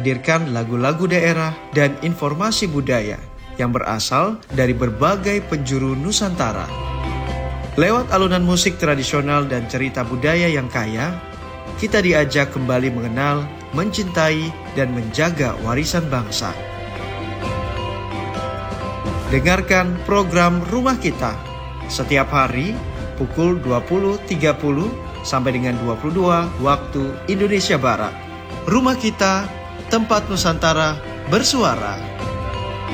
menghadirkan lagu-lagu daerah dan informasi budaya yang berasal dari berbagai penjuru Nusantara. Lewat alunan musik tradisional dan cerita budaya yang kaya, kita diajak kembali mengenal, mencintai, dan menjaga warisan bangsa. Dengarkan program Rumah Kita setiap hari pukul 20.30 sampai dengan 22 waktu Indonesia Barat. Rumah Kita, tempat Nusantara bersuara.